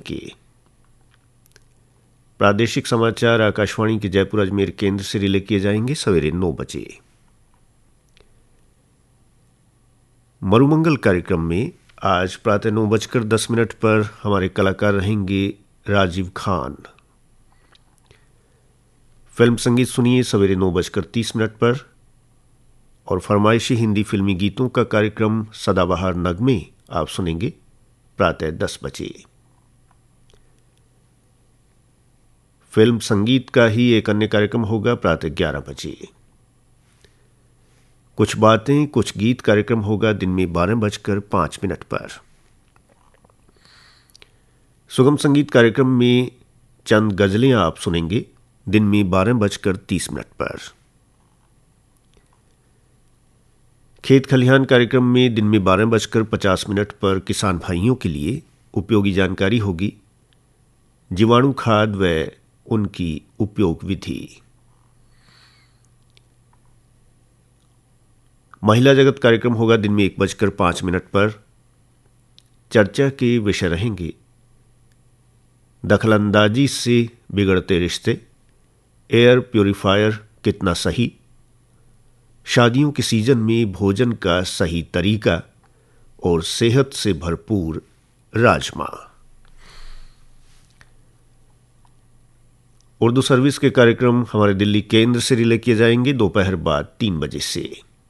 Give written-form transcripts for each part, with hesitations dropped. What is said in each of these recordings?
के। प्रादेशिक समाचार आकाशवाणी के जयपुर अजमेर केंद्र से रिले किए जाएंगे सवेरे 9 बजे। मरुमंगल कार्यक्रम में आज प्रातः 9:10 पर हमारे कलाकार रहेंगे राजीव खान। फिल्म संगीत सुनिए सवेरे 9:30 पर और फरमाइशी हिंदी फिल्मी गीतों का कार्यक्रम सदाबहार नगमे आप सुनेंगे प्रातः 10 बजे। फिल्म संगीत का ही एक अन्य कार्यक्रम होगा प्रातः 11 बजे। कुछ बातें कुछ गीत कार्यक्रम होगा दिन में 12:05 पर। सुगम संगीत कार्यक्रम में चंद गजलें आप सुनेंगे दिन में 12:30 पर। खेत खलिहान कार्यक्रम में दिन में 12:50 पर किसान भाइयों के लिए उपयोगी जानकारी होगी, जीवाणु खाद व उनकी उपयोग विधि। महिला जगत कार्यक्रम होगा दिन में 1:05 पर। चर्चा के विषय रहेंगे दखलंदाजी से बिगड़ते रिश्ते, एयर प्यूरिफायर कितना सही, शादियों के सीजन में भोजन का सही तरीका और सेहत से भरपूर राजमा। उर्दू सर्विस के कार्यक्रम हमारे दिल्ली केंद्र से रिले किए जाएंगे दोपहर बाद 3 बजे से।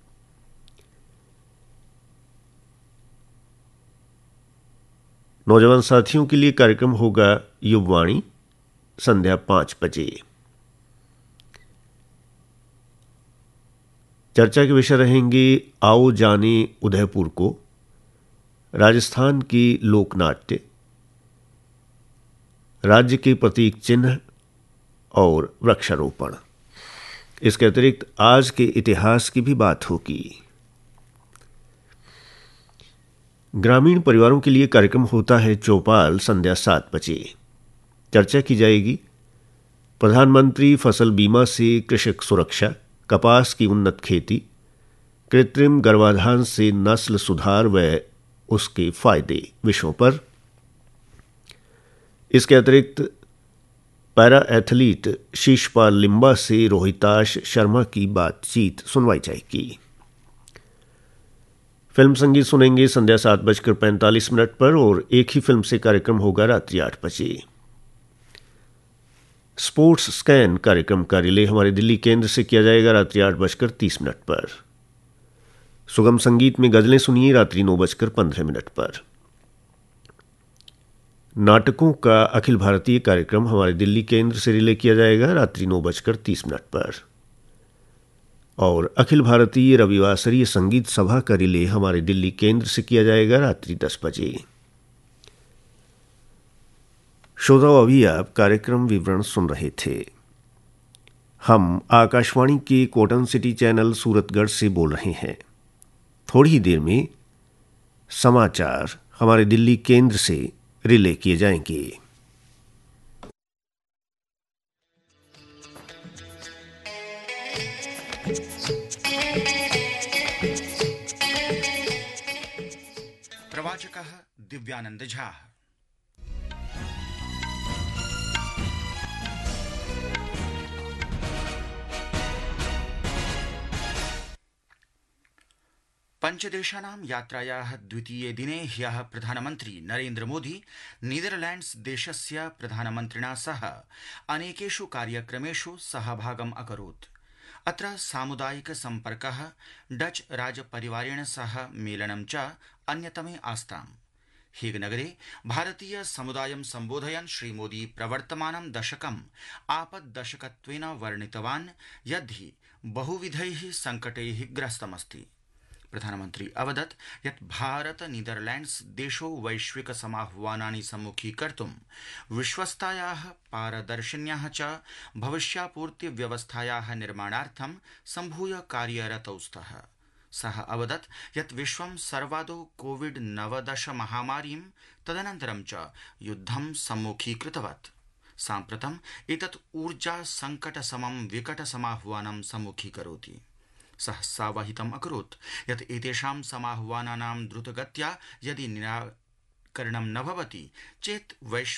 नौजवान साथियों के लिए कार्यक्रम होगा युववाणी संध्या 5 बजे। चर्चा के विषय रहेंगे आओ जाने उदयपुर को, राजस्थान की लोकनाट्य, राज्य के प्रतीक चिन्ह और वृक्षारोपण। इसके अतिरिक्त आज के इतिहास की भी बात होगी। ग्रामीण परिवारों के लिए कार्यक्रम होता है चौपाल संध्या 7 बजे। चर्चा की जाएगी प्रधानमंत्री फसल बीमा से कृषक सुरक्षा, कपास की उन्नत खेती, कृत्रिम गर्भाधान से नस्ल सुधार व उसके फायदे विषयों पर। इसके अतिरिक्त पैरा एथलीट शीशपाल लिम्बा से रोहिताश शर्मा की बातचीत सुनवाई जाएगी। फिल्म संगीत सुनेंगे संध्या 7:45 पर और एक ही फिल्म से कार्यक्रम होगा रात्रि 8 बजे। स्पोर्ट्स स्कैन कार्यक्रम का रिले हमारे दिल्ली केंद्र से किया जाएगा रात्रि 8:30 पर। सुगम संगीत में गजलें सुनिए रात्रि 9:15 पर। नाटकों का अखिल भारतीय कार्यक्रम हमारे दिल्ली केंद्र से रिले किया जाएगा रात्रि 9:30 पर और अखिल भारतीय रविवासरीय संगीत सभा का रिले हमारे दिल्ली केंद्र से किया जाएगा रात्रि 10 बजे। श्रोताओं, अभी आप कार्यक्रम विवरण सुन रहे थे। हम आकाशवाणी के कॉटन सिटी चैनल सूरतगढ़ से बोल रहे हैं। थोड़ी ही देर में समाचार हमारे दिल्ली केंद्र से रिले किए जाएंगे। प्रवाचकः दिव्यानंद झा। पंचदेशानां यात्रायाः द्वितीये दिने ह्यः प्रधानमन्त्री नरेन्द्र मोदी नीदरलैंड्स देशस्य प्रधानमन्त्रिणा सह अनेकेषु कार्यक्रमेषु सहभागम् अकरोत्। अत्र सामुदायिक सम्पर्कः, डच राजपरिवारेण सह मेलनं च अन्यतमे आस्ताम्। हेगनगरे भारतीय समुदायं सम्बोधयन् श्रीमोदी प्रवर्तमानं दशकम् आपद्दशकत्वेन वर्णितवान् यद्धि बहुविधैः सङ्कटैः ग्रस्तमस्ति। प्रधानमन्त्री अवदत् यत् भारत नीदरलैंड्स देशौ वैश्विक समाह्वानानि सम्मुखीकर्तुं विश्वस्तायाः, पारदर्शिन्याः च भविष्यापूर्ति व्यवस्थायाः निर्माणार्थं सम्भूय कार्यरतौ स्तः। सः अवदत् यत् विश्वं सर्वादौ कोविड-19 महामारीं तदनन्तरं च युद्धं सम्मुखीकृतवत्। साम्प्रतम् एतत् ऊर्जा संकटसमं विकटसमाह्वानं सम्मुखीकरोति। सः सावहितम् अकरोत् यत् एतेषां समाह्वानानां द्रुतगत्या यदि निराकरणं न भवति चेत् वैश्विक